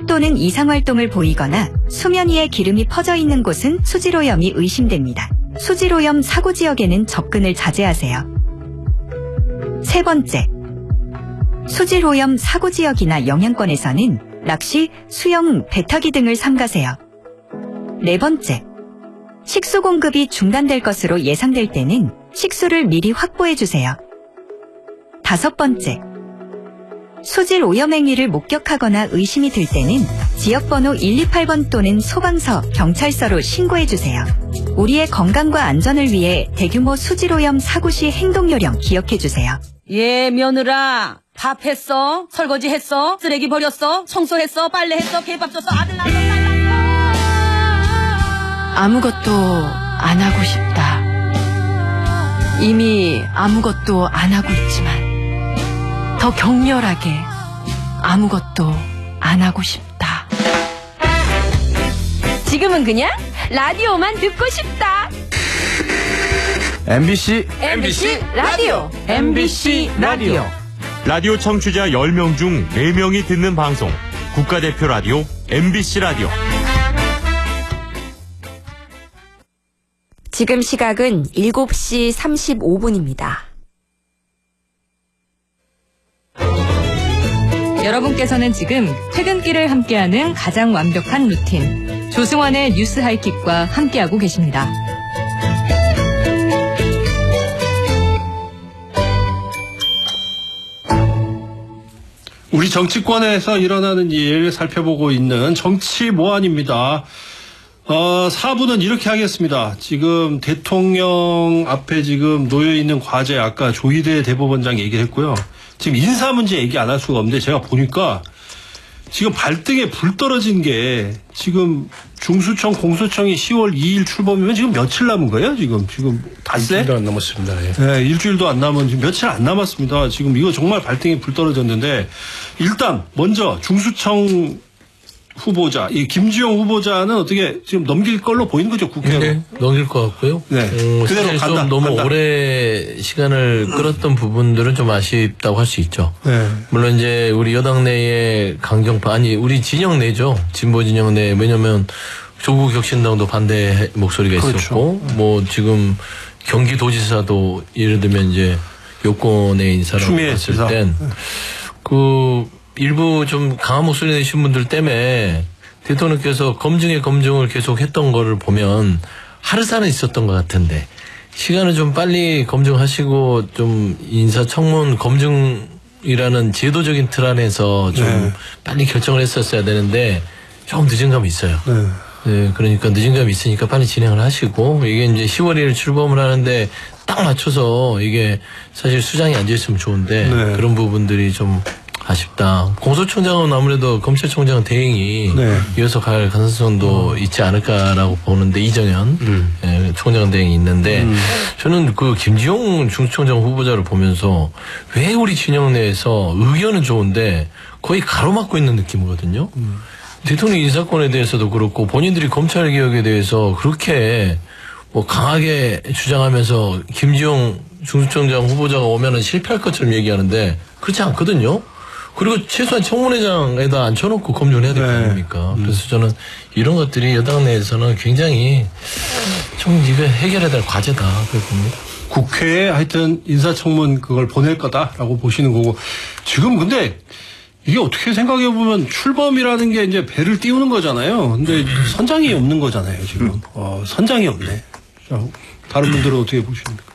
탑 또는 이상활동을 보이거나 수면 위에 기름이 퍼져 있는 곳은 수질오염이 의심됩니다. 수질오염 사고 지역에는 접근을 자제하세요. 세 번째, 수질오염 사고 지역이나 영향권에서는 낚시, 수영, 배 타기 등을 삼가세요. 네 번째, 식수 공급이 중단될 것으로 예상될 때는 식수를 미리 확보해 주세요. 다섯 번째, 수질 오염 행위를 목격하거나 의심이 들 때는 지역번호 128번 또는 소방서, 경찰서로 신고해 주세요. 우리의 건강과 안전을 위해 대규모 수질 오염 사고 시 행동 요령 기억해 주세요. 예, 며느라. 밥 했어? 설거지 했어? 쓰레기 버렸어? 청소했어? 빨래했어? 개밥 줬어? 아들 낳았어? 딸 낳았어? 아무것도 안 하고 싶다. 이미 아무것도 안 하고 있지만 더 격렬하게 아무것도 안 하고 싶다. 지금은 그냥 라디오만 듣고 싶다. MBC 라디오. MBC 라디오. 라디오 청취자 10명 중 4명이 듣는 방송. 국가대표 라디오 MBC 라디오. 지금 시각은 7시 35분입니다. 여러분께서는 지금 퇴근길을 함께하는 가장 완벽한 루틴, 조승환의 뉴스 하이킥과 함께하고 계십니다. 우리 정치권에서 일어나는 일 살펴보고 있는 정치 모안입니다. 4부는 이렇게 하겠습니다. 지금 대통령 앞에 지금 놓여있는 과제, 아까 조희대 대법원장 얘기했고요. 지금 인사 문제 얘기 안 할 수가 없는데 제가 보니까 지금 발등에 불 떨어진 게 지금 중수청, 공수청이 10월 2일 출범이면 지금 며칠 남은 거예요? 지금 닷새? 일주일도 안 남았습니다. 예. 네, 일주일도 안 남은, 지금 며칠 안 남았습니다. 지금 이거 정말 발등에 불 떨어졌는데, 일단 먼저 중수청 후보자, 이 김주영 후보자는 어떻게 지금 넘길 걸로 보이는 거죠, 국회로? 네, 넘길 것 같고요. 네, 그대로 사실 간다. 좀 너무 간다. 오래 시간을 끌었던 부분들은 좀 아쉽다고 할 수 있죠. 네. 물론 이제 우리 여당 내에 강경파, 아니 우리 진영 내죠. 진보 진영 내. 왜냐면 조국 혁신당도 반대 목소리가 있었고, 그렇죠. 뭐 지금 경기도지사도 예를 들면 이제 여권의 인사라고 봤을 땐 일부 좀 강한 목소리 내신 분들 때문에 대통령께서 검증에 검증을 계속 했던 거를 보면 하루살은 있었던 것 같은데, 시간을 좀 빨리 검증하시고 좀 인사청문 검증이라는 제도적인 틀 안에서 좀 빨리 결정을 했었어야 되는데 조금 늦은 감이 있어요. 네, 그러니까 늦은 감이 있으니까 빨리 진행을 하시고, 이게 이제 10월 1일 출범을 하는데 딱 맞춰서 이게 사실 수장이 앉아있으면 좋은데 그런 부분들이 좀 아쉽다. 공소총장은 아무래도 검찰총장은 대행이 이어서 갈 가능성도 있지 않을까라고 보는데, 이정현 총장 대행이 있는데, 저는 그 김지용 중수청장 후보자를 보면서 왜 우리 진영 내에서 의견은 좋은데 거의 가로막고 있는 느낌이거든요. 대통령 인사권에 대해서도 그렇고 본인들이 검찰개혁에 대해서 그렇게 뭐 강하게 주장하면서 김지용 중수청장 후보자가 오면은 실패할 것처럼 얘기하는데 그렇지 않거든요. 그리고 최소한 청문회장에다 앉혀놓고 검증을 해야 될 거 아닙니까? 그래서 저는 이런 것들이 여당 내에서는 굉장히 좀 이거 해결해야 될 과제다, 그렇게 봅니다. 국회에 하여튼 인사청문 그걸 보낼 거다라고 보시는 거고, 지금 근데 이게 어떻게 생각해보면 출범이라는 게 이제 배를 띄우는 거잖아요. 근데 선장이 없는 거잖아요, 지금. 선장이 없네. 자, 다른 분들은 어떻게 보십니까?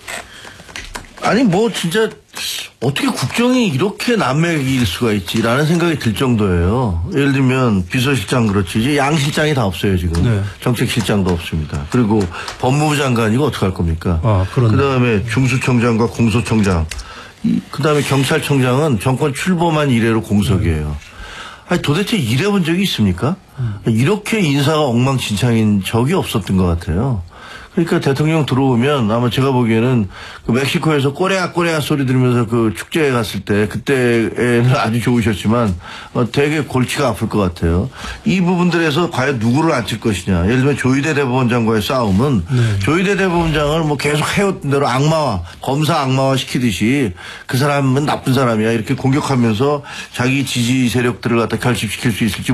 아니 뭐 진짜 어떻게 국정이 이렇게 난맥일 수가 있지라는 생각이 들 정도예요. 예를 들면 비서실장 그렇지, 이제 양 실장이 다 없어요 지금. 정책실장도 없습니다. 그리고 법무부 장관이고 어떡할 겁니까? 그다음에 중수청장과 공소청장, 그다음에 경찰청장은 정권 출범한 이래로 공석이에요. 아니 도대체 일해본 적이 있습니까? 이렇게 인사가 엉망진창인 적이 없었던 것 같아요. 그러니까 대통령 들어오면 아마 제가 보기에는 그 멕시코에서 꼬레아 소리 들으면서 그 축제에 갔을 때 그때는 아주 좋으셨지만 되게 골치가 아플 것 같아요. 이 부분들에서 과연 누구를 앉힐 것이냐. 예를 들면 조희대 대법원장과의 싸움은 조희대 대법원장을 뭐 계속 해왔던 대로 검사 악마화 시키듯이 그 사람은 나쁜 사람이야 이렇게 공격하면서 자기 지지 세력들을 갖다 결집시킬 수 있을지